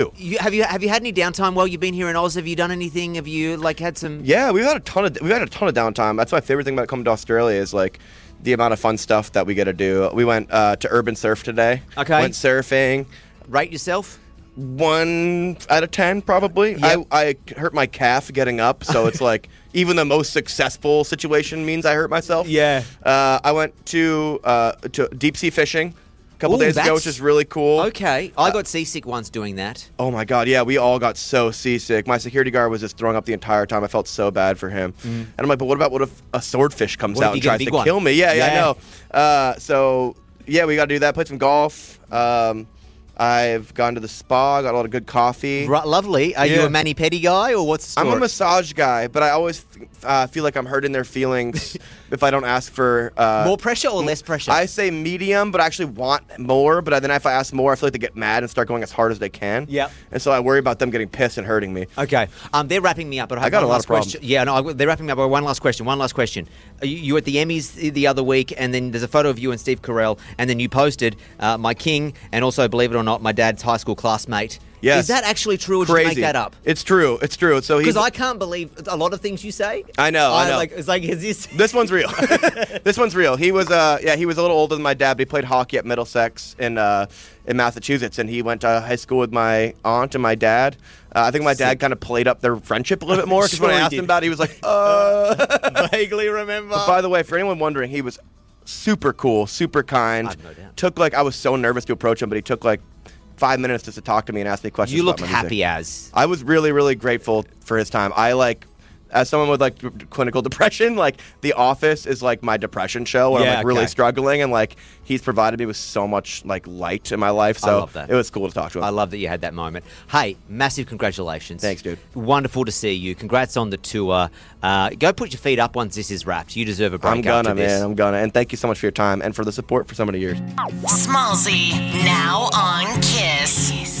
Have you had any downtime while you've been here in Oz? Have you done anything? Have you had some? Yeah, we've had a ton of downtime. That's my favorite thing about coming to Australia is the amount of fun stuff that we get to do. We went to Urban Surf today. Okay. Went surfing. Rate yourself? 1 out of 10 probably. Yep. I hurt my calf getting up, so it's even the most successful situation means I hurt myself. Yeah. I went to deep sea fishing a couple days ago, which is really cool. Okay. I got seasick once doing that. Oh my God, yeah, we all got so seasick. My security guard was just throwing up the entire time. I felt so bad for him. And I'm like, but what if a swordfish comes out and tries to kill me? Yeah, I know. So yeah, we got to do that. Played some golf. I've gone to the spa, got a lot of good coffee. Right, lovely. Are you a mani-pedi guy, or what's the story? I'm a massage guy, but I always feel like I'm hurting their feelings if I don't ask for... more pressure or less pressure? I say medium, but I actually want more. But then if I ask more, I feel like they get mad and start going as hard as they can. Yep. And so I worry about them getting pissed and hurting me. Okay. They're wrapping me up, but I got a lot of problems. Yeah, no, they're wrapping me up. But one last question. You were at the Emmys the other week, and then there's a photo of you and Steve Carell, and then you posted my king, and also, believe it or not, my dad's high school classmate. Yes. Is that actually true, or did you make that up? It's true. So because I can't believe a lot of things you say. I know. It's like, is this? This one's real. This one's real. He was a little older than my dad, but he played hockey at Middlesex in Massachusetts, and he went to high school with my aunt and my dad. I think my dad kind of played up their friendship a little bit more, because when I asked him about it, he was like, Vaguely remember. But by the way, for anyone wondering, he was super cool, super kind. I have no doubt. I was so nervous to approach him, but he took 5 minutes just to talk to me and ask me questions. You looked about my music. happy as. I was really, really grateful for his time. As someone with clinical depression, The Office is my depression show where I'm really struggling, and he's provided me with so much light in my life. So I love that. It was cool to talk to him. I love that you had that moment. Hey, massive congratulations. Thanks, dude. Wonderful to see you. Congrats on the tour. Go put your feet up once this is wrapped. You deserve a break after this. I'm gonna. And thank you so much for your time and for the support for so many years. Smallzy, now on Kiss.